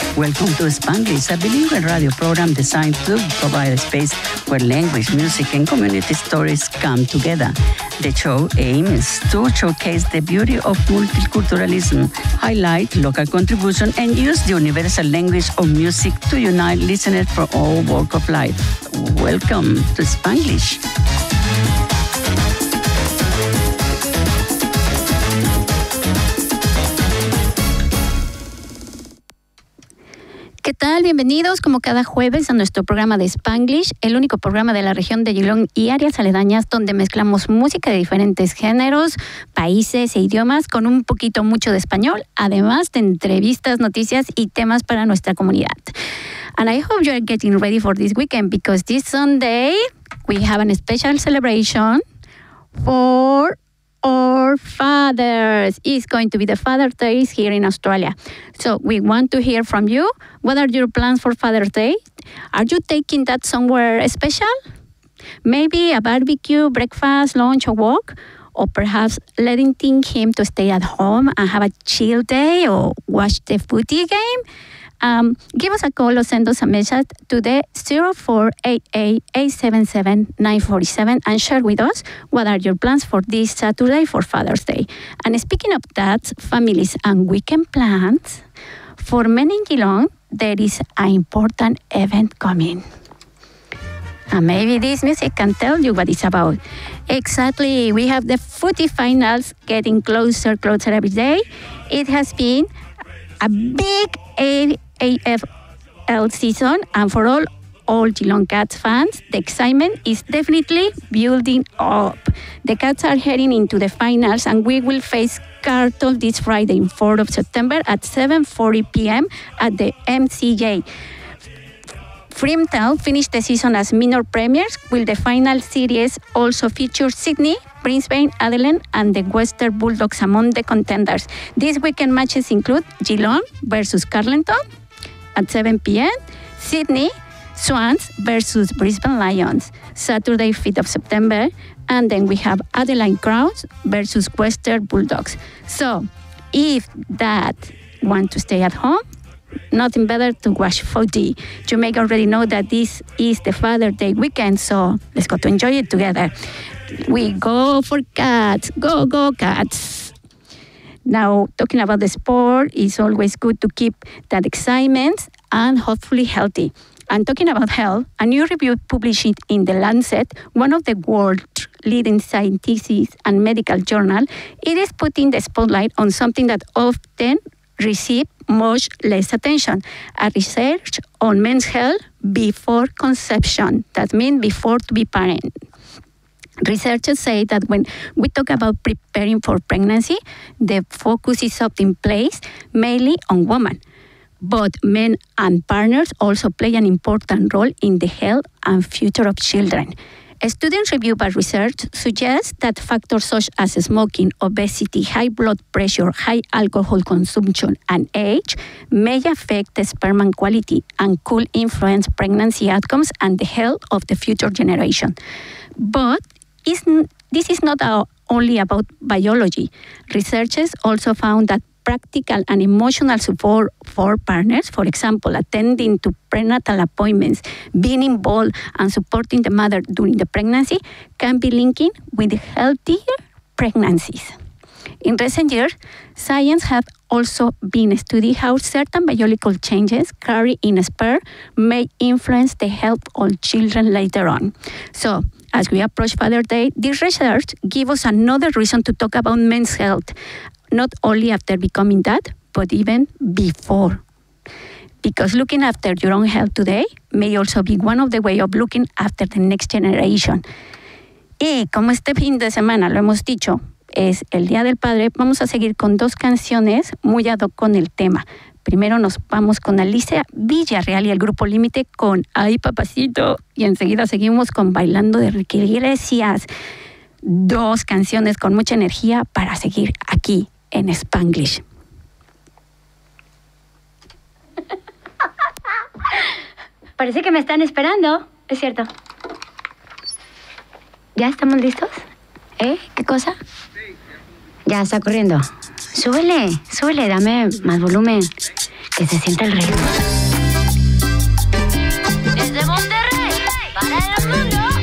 Welcome to Spanglish, a bilingual radio program designed to provide a space where language, music, and community stories come together. The show aims to showcase the beauty of multiculturalism, highlight local contribution, and use the universal language of music to unite listeners from all walks of life. Welcome to Spanglish. ¿Qué tal? Bienvenidos como cada jueves a nuestro programa de Spanglish, el único programa de la región de Geelong y áreas aledañas donde mezclamos música de diferentes géneros, países e idiomas con un poquito mucho de español, además de entrevistas, noticias y temas para nuestra comunidad. And I hope you are getting ready for this weekend because this Sunday we have a special celebration for our fathers. It's going to be the Father's Day here in Australia. So we want to hear from you. What are your plans for Father's Day? Are you taking that somewhere special? Maybe a barbecue, breakfast, lunch, or walk? Or perhaps letting him to stay at home and have a chill day or watch the footy game? Give us a call or send us a message to the 0488-877-947 and share with us what are your plans for this Saturday for Father's Day. And speaking of that, families and weekend plans, for many in Geelong, there is an important event coming. And maybe this music can tell you what it's about. Exactly, we have the footy finals getting closer every day. It has been a big AFL season, and for all Geelong Cats fans, the excitement is definitely building up. The Cats are heading into the finals, and we will face Carlton this Friday, 4th of September at 7:40 p.m. at the MCJ. Fremantle finished the season as minor premiers, while the final series also features Sydney, Brisbane, Adelaide, and the Western Bulldogs among the contenders. These weekend matches include Geelong versus Carlton at 7 p.m., Sydney Swans versus Brisbane Lions, Saturday, 5th of September, and then we have Adelaide Crowns versus Western Bulldogs. So, if Dad wants to stay at home, nothing better to watch footy. You may already know that this is the Father's Day weekend, so let's go to enjoy it together. We go for Cats. Go, go, Cats. Now, talking about the sport, it's always good to keep that excitement and hopefully healthy. And talking about health, a new review published in The Lancet, one of the world's leading scientific and medical journal, it is putting the spotlight on something that often receives much less attention, a research on men's health before conception. That means before to be parent. Researchers say that when we talk about preparing for pregnancy, the focus is often placed mainly on women. But men and partners also play an important role in the health and future of children. A student review by research suggests that factors such as smoking, obesity, high blood pressure, high alcohol consumption, and age may affect the sperm quality and could influence pregnancy outcomes and the health of the future generation. But this is not only about biology. Researchers also found that practical and emotional support for partners, for example, attending to prenatal appointments, being involved and supporting the mother during the pregnancy, can be linking with healthier pregnancies. In recent years, science has also been studying how certain biological changes carried in sperm may influence the health of children later on. So, as we approach Father's Day, this research gives us another reason to talk about men's health, not only after becoming dad, but even before. Because looking after your own health today may also be one of the ways of looking after the next generation. Y como este fin de semana, lo hemos dicho, es el Día del Padre, vamos a seguir con dos canciones muy ad hoc con el tema. Primero nos vamos con Alicia Villarreal y el Grupo Límite con Ay Papacito, y enseguida seguimos con Bailando de Enrique Iglesias. Dos canciones con mucha energía para seguir aquí en Spanglish. Parece que me están esperando, es cierto. ¿Ya estamos listos? ¿Qué cosa? Ya está corriendo. Súbele, dame más volumen. Que se sienta el ritmo.